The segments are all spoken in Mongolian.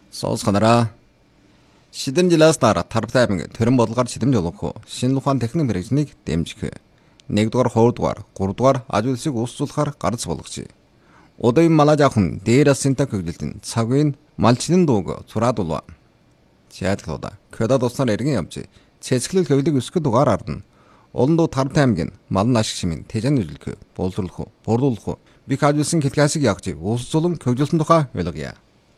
Сонсгонороо. Шидэмжлээс дараа тарбтаймаг төрөн бодлогоор шидэмж болох уу? Шинэ ухаан техник мэргэжнийг дэмжих. 1-р, 2-р, 3-р ажил үйлсийг үүсгүүлэхээр гарц болгоч. Удын малаж авах дээр синтак хөглөлтөнд цагийн малчны дууг зураадулва. Чаадлуудаа. Көдөд уснаар эргэн явж цэцгэлэл хөвлөг өсгөх дугаар ардна. Олон дуу тарбтаймаг малн ашиг шимэн тэжэн үйлдэх, боловсруулах, борлуулах, бих ажилсан хэлхээсийг ягж үүсзулан хөгжүүлсэн тухай ойлгоё.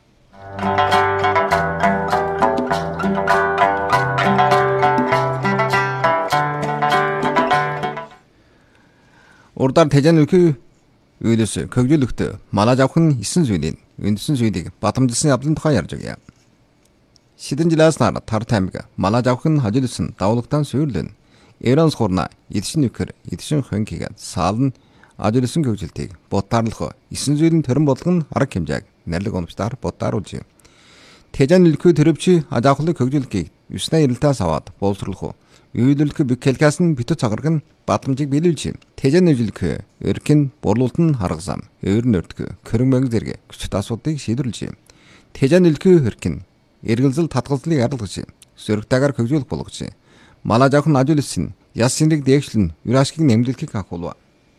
Урдаар тэжэн үлхий үйлс хөгжүүлэхдээ малаж авах нь 9 зүйлийн үндсэн зүйлийг батамжилсан явдлын тухай ярьж байгаа. Шидэмжлээс нар тарбтаймаг малаж авах нь хажуулсан давлагтан сүйрлэн Эронс хурна эдшин нөхөр эдшин хонхигээд саалн ажуулсан хөгжилтийг ботаарлах 9 зүйлийн төрөн бодлого нь арга хэмжээг нэрлэг оновчдаар ботааруулж. Тэжэн үлхий төрөвчи ажаахлыг хөгжүүлэхийг 9 ирэлтээс аваад боловсруулах. Үйлдвэрлэх бикэлкас нь битүү цагарг нь батламжийг биелүүлж. Тэжэн үйлдвэрлэх эрхэн борлуулалт нь харгазам, өөр нөрдгөө, körөнгө зэрэг хүчтэй асуудыг шийдвэрлэж. Тэжэн үйлдвэрлэх эрхэн эргэлзэл татгалзлыг арилгаж, сөрөгтэйгээр хөгжүүлэх болгож. Малаж авах нь ажуулсан яс синрэг дээгшлэн юрашкийг нэмэлтийг анхуулва.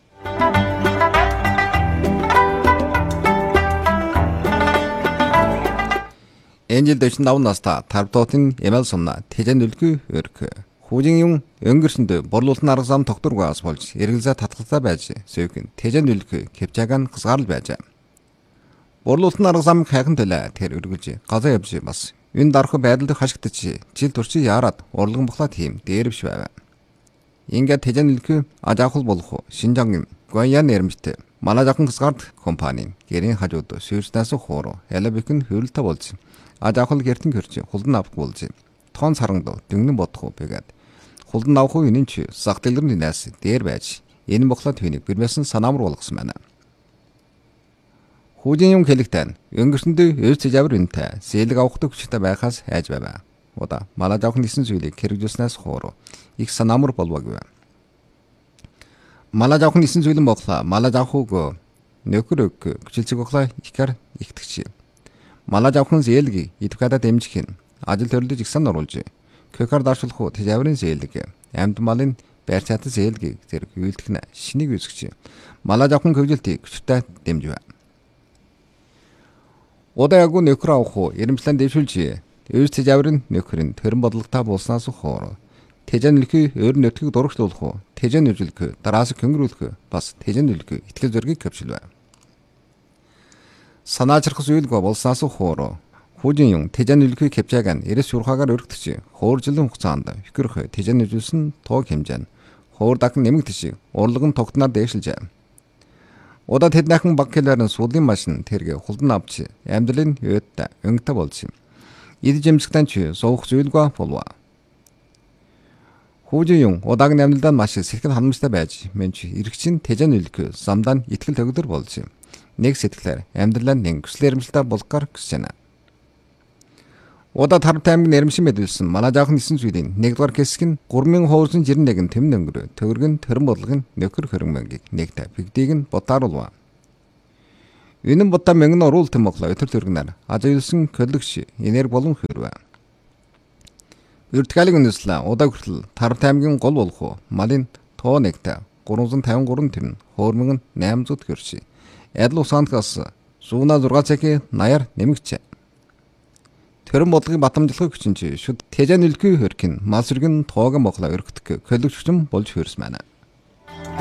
Энжил 45 настай тарбтотын эмэл сумна тэжэн үлгүй өрх. Хүүжин юм өнгөрсөнд борлуулалтын арга зам тогтворгоос болж эргэлзээ татгалзаа байж сөөхөн тэжэн үлгүй кепчаган хасгаарлал байж. Борлуулалтын арга зам хайхан төлөө тэр өргөлж газаа явж бас энэ дарах байдалд хашигдчих жил турши яарад урлаган бухлаад хийм дээрвш байв. Ингээд тэжэн үлгүй ажаахул болох Шинжангийн Гуян нэрмжтэй малаж авах хасгаард компани гэрийн хажууд сүйрснээс хууруу элебикэн хөрөлтөй болж ажаахул гертэн хөрч хулдан авах болж тоон саранд дөнгөн бодох уу бэгээд хулдан авах үеийн чи сах дэлгэрний найс дээр байж энэ бохлоод хүнийг бэрмэсэн санаамар болгосон байна. Хүүжин юм хэлэгтэн өнгөрсөнд өс цэжавэр үнэтэй сэлэг авахдаг хүчтэй байхаас хайж байв. Удаа малаж авах 9 зүйлийг хэрэгжүүлснээс хууруу их санаамар болвоог. Малаж авах 9 зүйлэн боглоо малаж авах нөхөр хүчилцэг боглоо ихэр ихтгч. Малаж авах зээлгийг идэвхадаа дэмжих нь ажил төрлөж ихсэн оруулж көхөр даршлах тэжаврын зээлэг амьд малын байр цаатан зээлгийг зэрэг үйлдэх нь шинийг үүсгэж малаж авах хөгжилтийг хүчтэй дэмжив. Удаагүй нөхөр авах ирэмжлэн дэвшүүлж өс тэжаврын нөхөрийн төрөн бодлоготой болсноос хоор тэжэн үлхий өөр нөтгийг дурагчлуулах тэжэн үйлчлэх дараас хөнгөрүүлэх бас тэжэн үлхий итгэл зөргийг хөвшилвэ. Санаачрах зүйлгүй болсноос хоор хүүжин юм тэжэн үлхий кепчаган эрэс шурхаагаар өргөдөж хууржилан хугацаанд ихэрх тэжэн үйлсэн тоог хэмжээн хуур дахин нэмэгдэж урлагын тогтноор дээшилжээ. Удаа тэднийхэн баг хэлээр суулын машин тэргээ хулдан авч амьдралын өдтэй өнгөтэй болж идэж эмзэгтэн чи суух зүйлгүй болов. Хүүжин юм удаагийн амьдралдаа маш сэтгэл ханамжтай байж менч эргчин тэжэн үлгэх замдаа итгэл төгөлдөр болж нэг сэтгэлээр амьдралаа нэг хүсэл эрмэлзэлтэй болгохоор хүсэж байна. Удаа тарбтаймаг нэрмшин мэдүүлсэн малаж авах 9 зүйлийн 1-р хэсэг нь 3291 төмн өнгөрөө төгөргөн төрөн бодлогын нөхөр хөрөнгөмбөгийг нэгтэй бигдийг нь ботааруулва. Энэ ботаа мянган оруулалтын моглоо өтөр төргнөр ажиулсан көлөгч энерги болон хөрвэ. Вертикалыг үндэслэн удаа хүртэл тарбтаймгийн гол болох малын тоо нэгтэй 353 төмн хөөрмөн 800 хөрши. Адил усаантгаас 106 цагийн 80-аар нэмэгчээ. Төрөн бодлогын батамжлахыг хүчин шүд тэжэн үлхий хөркин мал сүргэн тоогон моглоо өргөдөх көлөгчм болж хөрс байна.